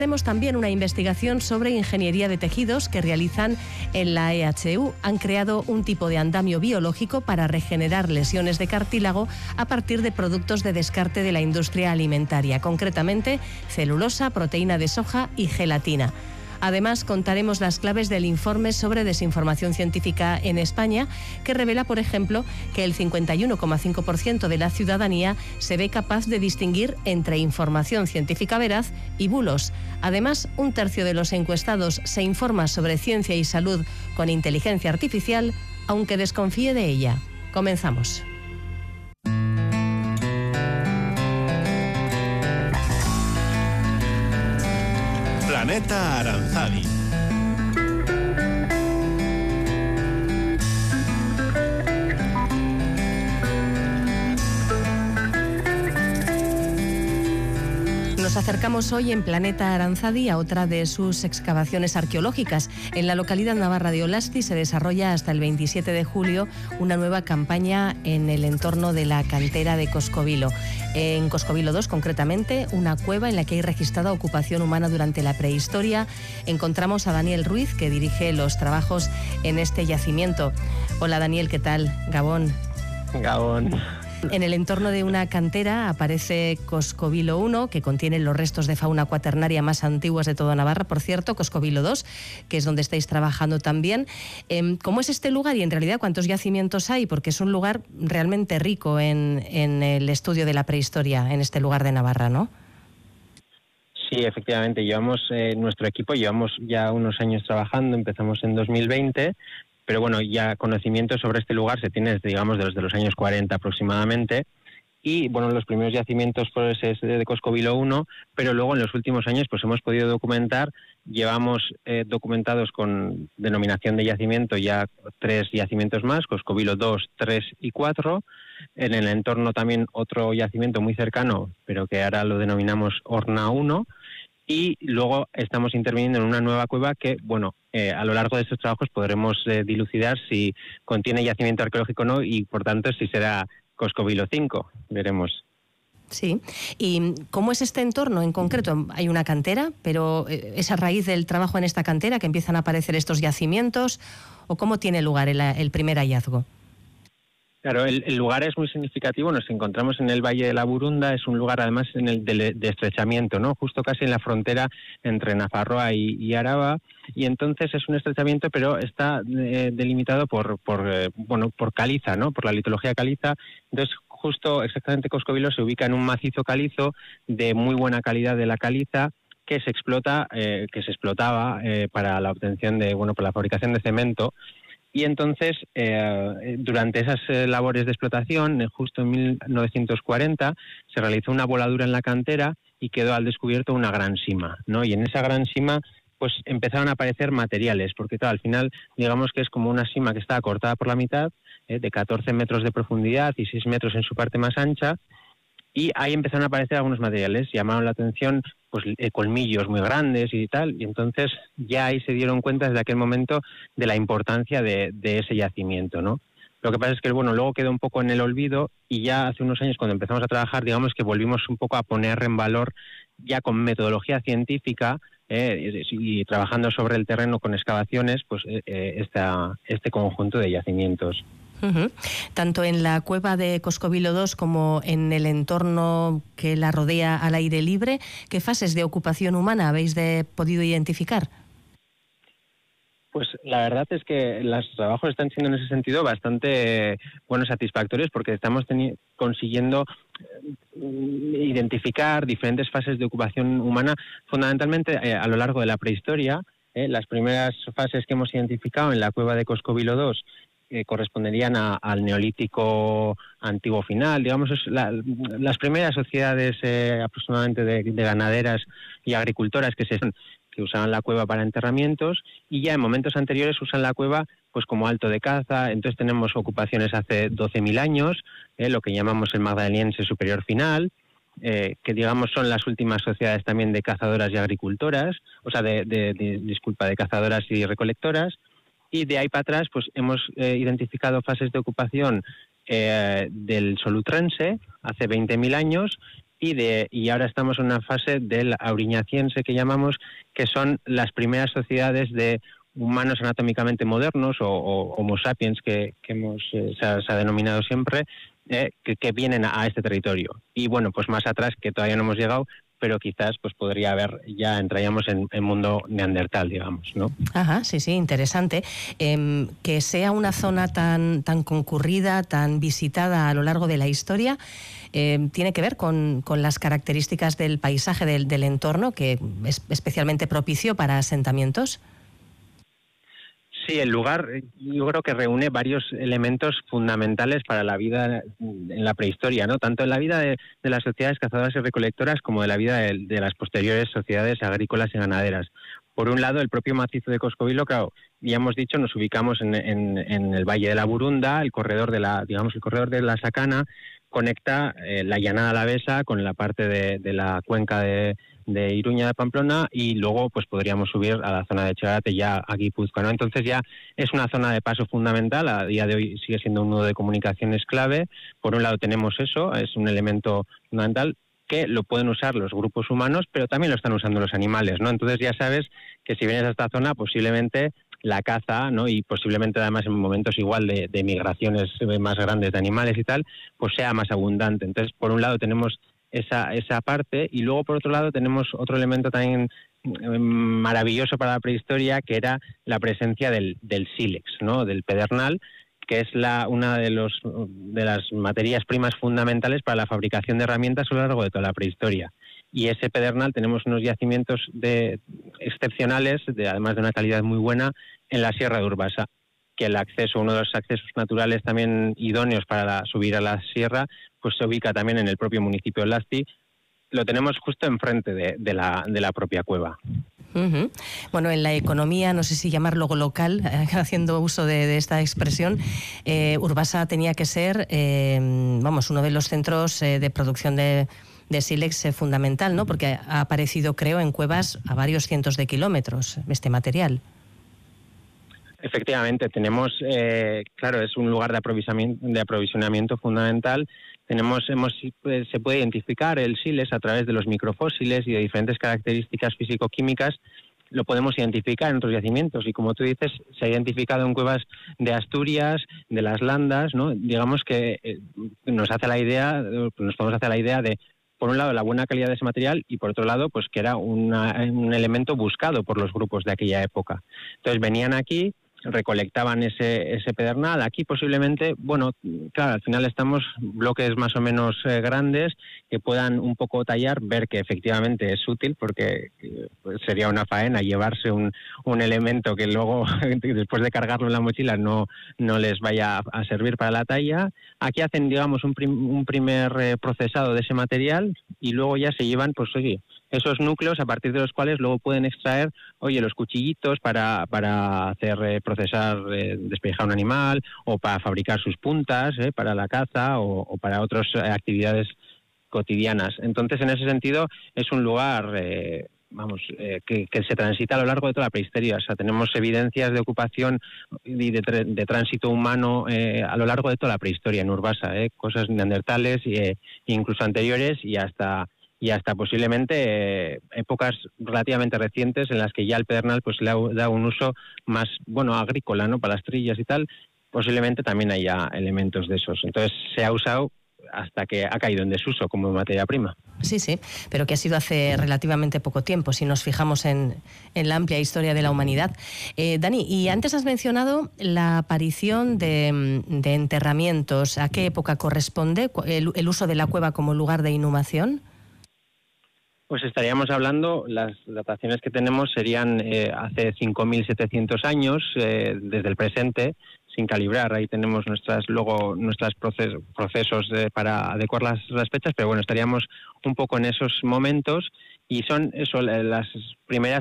Tenemos también una investigación sobre ingeniería de tejidos que realizan en la EHU. Han creado un tipo de andamio biológico para regenerar lesiones de cartílago a partir de productos de descarte de la industria alimentaria, concretamente celulosa, proteína de soja y gelatina. Además, contaremos las claves del informe sobre desinformación científica en España, que revela, por ejemplo, que el 51,5% de la ciudadanía se ve capaz de distinguir entre información científica veraz y bulos. Además, un tercio de los encuestados se informa sobre ciencia y salud con inteligencia artificial, aunque desconfíe de ella. Comenzamos. Planeta Aranzadi. Nos acercamos hoy en Planeta Aranzadi a otra de sus excavaciones arqueológicas. En la localidad navarra de Olasti se desarrolla hasta el 27 de julio una nueva campaña en el entorno de la cantera de Coscovilo. En Coscovilo 2, concretamente, una cueva en la que hay registrada ocupación humana durante la prehistoria. Encontramos a Daniel Ruiz, que dirige los trabajos en este yacimiento. Hola Daniel, ¿qué tal? Gabón. Gabón. En el entorno de una cantera aparece Coscovilo 1, que contiene los restos de fauna cuaternaria más antiguas de toda Navarra, por cierto, Coscovilo 2, que es donde estáis trabajando también. ¿Cómo es este lugar y en realidad cuántos yacimientos hay? Porque es un lugar realmente rico en el estudio de la prehistoria, en este lugar de Navarra, ¿no? Sí, efectivamente, nuestro equipo llevamos ya unos años trabajando, empezamos en 2020, pero bueno, ya conocimiento sobre este lugar se tiene, digamos, desde los años 40 aproximadamente, y bueno, los primeros yacimientos pues es de Coscovilo 1, pero luego en los últimos años pues hemos podido documentar, llevamos documentados con denominación de yacimiento ya 3 yacimientos más, Coscovilo 2, 3 y 4, en el entorno también otro yacimiento muy cercano, pero que ahora lo denominamos Horna 1, y luego estamos interviniendo en una nueva cueva que, bueno, a lo largo de estos trabajos podremos dilucidar si contiene yacimiento arqueológico o no y, por tanto, si será Coscovilo 5. Veremos. Sí. ¿Y cómo es este entorno en concreto? Hay una cantera, pero ¿es a raíz del trabajo en esta cantera que empiezan a aparecer estos yacimientos? ¿O cómo tiene lugar el primer hallazgo? Claro, el lugar es muy significativo. Nos encontramos en el Valle de la Burunda. Es un lugar, además, de estrechamiento, ¿no? Justo casi en la frontera entre Nafarroa y Araba. Y entonces es un estrechamiento, pero está delimitado por caliza, ¿no? Por la litología caliza. Entonces, justo exactamente Coscovilo se ubica en un macizo calizo de muy buena calidad de la caliza, que se explotaba para la obtención para la fabricación de cemento. Y entonces, durante esas labores de explotación, justo en 1940, se realizó una voladura en la cantera y quedó al descubierto una gran sima, ¿no? Y en esa gran sima, pues empezaron a aparecer materiales, porque claro, al final, digamos que es como una sima que estaba cortada por la mitad, de 14 metros de profundidad y 6 metros en su parte más ancha, y ahí empezaron a aparecer algunos materiales, llamaron la atención, pues colmillos muy grandes y tal, y entonces ya ahí se dieron cuenta desde aquel momento de la importancia de ese yacimiento, ¿no? Lo que pasa es que, bueno, luego quedó un poco en el olvido y ya hace unos años cuando empezamos a trabajar, digamos que volvimos un poco a poner en valor ya con metodología científica y trabajando sobre el terreno con excavaciones, pues este conjunto de yacimientos. Uh-huh. Tanto en la cueva de Coscovilo 2 como en el entorno que la rodea al aire libre, ¿qué fases de ocupación humana habéis podido identificar? Pues la verdad es que los trabajos están siendo en ese sentido bastante satisfactorios, porque estamos consiguiendo identificar diferentes fases de ocupación humana, fundamentalmente a lo largo de la prehistoria. Las primeras fases que hemos identificado en la cueva de Coscovilo 2 corresponderían al Neolítico antiguo final, digamos, las primeras sociedades aproximadamente de ganaderas y agricultoras que usaban la cueva para enterramientos, y ya en momentos anteriores usan la cueva pues como alto de caza. Entonces tenemos ocupaciones hace 12.000 años, lo que llamamos el Magdaleniense superior final, que digamos son las últimas sociedades también de cazadoras y agricultoras, de cazadoras y recolectoras. Y de ahí para atrás pues hemos identificado fases de ocupación del Solutrense hace 20.000 años, y ahora estamos en una fase del auriñaciense que llamamos, que son las primeras sociedades de humanos anatómicamente modernos o Homo sapiens que se ha denominado siempre, que vienen a este territorio. Y bueno, pues más atrás, que todavía no hemos llegado, pero quizás pues podría haber, ya entraríamos en mundo neandertal, digamos, ¿no? Ajá, sí, interesante. Que sea una zona tan concurrida, tan visitada a lo largo de la historia, tiene que ver con las características del paisaje, del entorno, que es especialmente propicio para asentamientos. Sí, el lugar yo creo que reúne varios elementos fundamentales para la vida en la prehistoria, ¿no? Tanto en la vida de las sociedades cazadoras y recolectoras como de la vida de las posteriores sociedades agrícolas y ganaderas. Por un lado, el propio macizo de Coscovilo, claro, ya hemos dicho, nos ubicamos en el Valle de la Burunda, el corredor de la Sacana conecta la llanada alavesa con la parte de la cuenca de Iruña de Pamplona, y luego pues podríamos subir a la zona de Echegate, ya a Guipúzcoa, ¿no? Entonces ya es una zona de paso fundamental, a día de hoy sigue siendo un nudo de comunicaciones clave. Por un lado tenemos eso, es un elemento fundamental que lo pueden usar los grupos humanos, pero también lo están usando los animales, ¿no? Entonces ya sabes que si vienes a esta zona, posiblemente la caza, ¿no? Y posiblemente además en momentos igual de migraciones más grandes de animales y tal, pues sea más abundante. Entonces, por un lado tenemos esa parte, y luego por otro lado tenemos otro elemento también maravilloso para la prehistoria, que era la presencia del sílex, ¿no? Del pedernal, que es una de las materias primas fundamentales para la fabricación de herramientas a lo largo de toda la prehistoria. Y ese pedernal, tenemos unos yacimientos excepcionales, además de una calidad muy buena, en la Sierra de Urbasa, que uno de los accesos naturales también idóneos para subir a la sierra, pues se ubica también en el propio municipio de Lasti. Lo tenemos justo enfrente de la propia cueva. Uh-huh. Bueno, en la economía, no sé si llamarlo local, haciendo uso de esta expresión, Urbasa tenía que ser, uno de los centros de producción de sílex fundamental, ¿no? Porque ha aparecido, creo, en cuevas a varios cientos de kilómetros este material. Efectivamente, tenemos, claro, es un lugar de aprovisionamiento fundamental. Se puede identificar el sílex a través de los microfósiles y de diferentes características físico-químicas. Lo podemos identificar en otros yacimientos, y como tú dices, se ha identificado en cuevas de Asturias, de las Landas, ¿no? Digamos que nos podemos hacer la idea de, por un lado, la buena calidad de ese material, y por otro lado, pues que era un elemento buscado por los grupos de aquella época. Entonces venían aquí, recolectaban ese pedernal. Aquí posiblemente, bueno, claro, al final estamos bloques más o menos grandes que puedan un poco tallar, ver que efectivamente es útil, porque pues sería una faena llevarse un elemento que luego, después de cargarlo en la mochila, no les vaya a servir para la talla. Aquí hacen, digamos, un primer procesado de ese material, y luego ya se llevan, pues oye, esos núcleos a partir de los cuales luego pueden extraer, los cuchillitos para hacer procesar, despellejar un animal, o para fabricar sus puntas, para la caza o para otras actividades cotidianas. Entonces, en ese sentido, es un lugar que se transita a lo largo de toda la prehistoria. O sea, tenemos evidencias de ocupación y de tránsito humano a lo largo de toda la prehistoria en Urbasa, cosas neandertales e incluso anteriores, y hasta posiblemente épocas relativamente recientes en las que ya el pedernal pues le ha dado un uso más, agrícola, ¿no? Para las trillas y tal. Posiblemente también haya elementos de esos. Entonces se ha usado hasta que ha caído en desuso como materia prima. Sí, pero que ha sido hace relativamente poco tiempo, si nos fijamos en la amplia historia de la humanidad. Dani, y antes has mencionado la aparición de enterramientos. ¿A qué época corresponde el uso de la cueva como lugar de inhumación? Pues estaríamos hablando, las dataciones que tenemos serían hace 5.700 años, desde el presente, sin calibrar. Ahí tenemos nuestros procesos para adecuar las fechas, pero bueno, estaríamos un poco en esos momentos, y son las primeras